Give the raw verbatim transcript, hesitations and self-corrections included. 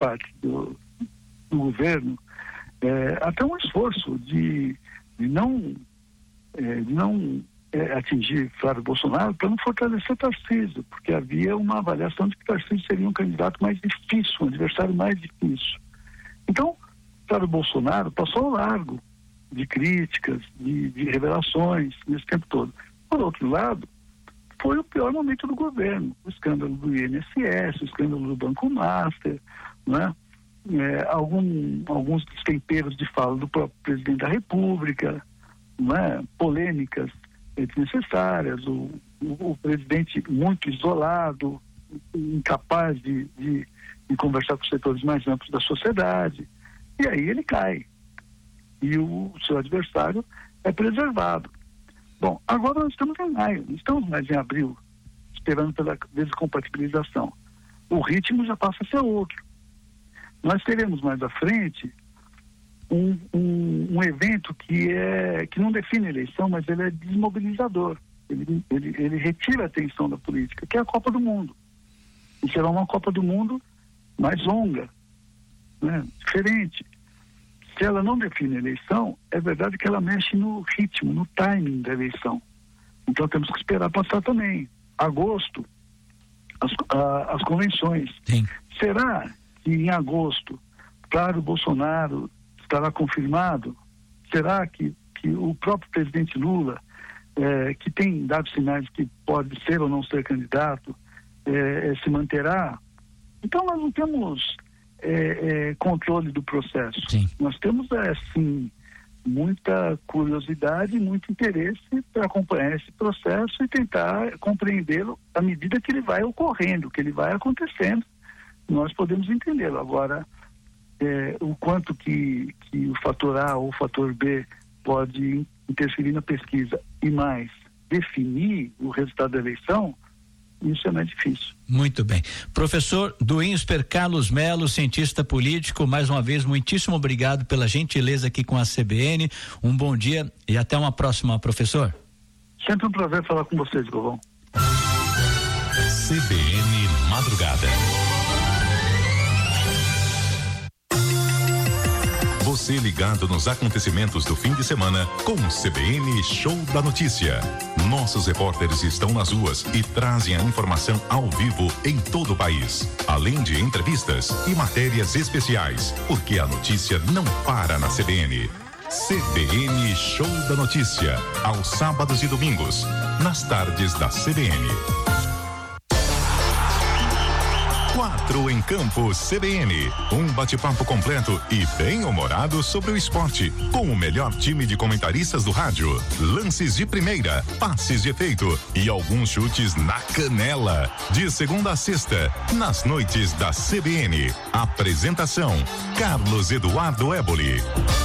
parte do, do governo é, até um esforço de, de não, é, de não é, atingir Flávio Bolsonaro para não fortalecer Tarcísio, porque havia uma avaliação de que Tarcísio seria um candidato mais difícil, um adversário mais difícil. Então, Flávio Bolsonaro passou ao largo de críticas, de, de revelações nesse tempo todo. Por outro lado, foi o pior momento do governo, o escândalo do I N S S, o escândalo do Banco Master, né? É, algum, alguns destemperos de fala do próprio presidente da República, né? Polêmicas desnecessárias, o, o, o presidente muito isolado, incapaz de, de, de conversar com os setores mais amplos da sociedade, e aí ele cai. E o seu adversário é preservado. Bom, agora nós estamos em maio, não estamos mais em abril, esperando pela descompatibilização. O ritmo já passa a ser outro. Nós teremos mais à frente um, um, um evento que, é, que não define a eleição, mas ele é desmobilizador. Ele, ele, ele retira a atenção da política, que é a Copa do Mundo. E será uma Copa do Mundo mais longa, né? Diferente. Se ela não define a eleição, é verdade que ela mexe no ritmo, no timing da eleição. Então temos que esperar passar também. Agosto, as, a, as convenções. Sim. Será que em agosto, claro, Bolsonaro estará confirmado? Será que, que o próprio presidente Lula, é, que tem dado sinais que pode ser ou não ser candidato, é, se manterá? Então nós não temos É, é, controle do processo. Sim. Nós temos, é, sim, muita curiosidade e muito interesse para acompanhar esse processo e tentar compreendê-lo à medida que ele vai ocorrendo, que ele vai acontecendo. Nós podemos entendê-lo. Agora, é, o quanto que, que o fator A ou o fator B pode interferir na pesquisa e mais definir o resultado da eleição, isso é mais difícil. Muito bem. Professor Duínsper Carlos Melo, cientista político, mais uma vez, muitíssimo obrigado pela gentileza aqui com a C B N. Um bom dia e até uma próxima, professor. Sempre um prazer falar com vocês, Govão. C B N Madrugada. Você ligado nos acontecimentos do fim de semana com o C B N Show da Notícia. Nossos repórteres estão nas ruas e trazem a informação ao vivo em todo o país. Além de entrevistas e matérias especiais, porque a notícia não para na C B N. C B N Show da Notícia, aos sábados e domingos, nas tardes da C B N. Quatro em Campo C B N, um bate-papo completo e bem humorado sobre o esporte, com o melhor time de comentaristas do rádio, lances de primeira, passes de efeito e alguns chutes na canela. De segunda a sexta, nas noites da C B N. Apresentação: Carlos Eduardo Éboli.